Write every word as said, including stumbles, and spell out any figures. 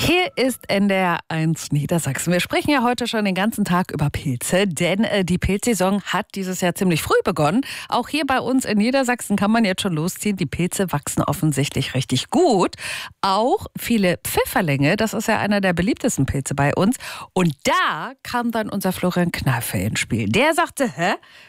Hier ist N D R eins Niedersachsen. Wir sprechen ja heute schon den ganzen Tag über Pilze, denn äh, die Pilzsaison hat dieses Jahr ziemlich früh begonnen. Auch hier bei uns in Niedersachsen kann man jetzt schon losziehen. Die Pilze wachsen offensichtlich richtig gut. Auch viele Pfifferlinge, das ist ja einer der beliebtesten Pilze bei uns. Und da kam dann unser Florian Kneifer ins Spiel. Der sagte, hä?